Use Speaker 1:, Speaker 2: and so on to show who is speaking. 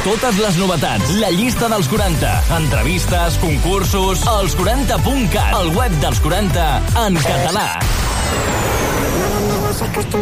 Speaker 1: Totes les novetats, la llista dels 40, entrevistes, concursos, els 40.cat, el web dels 40 en català.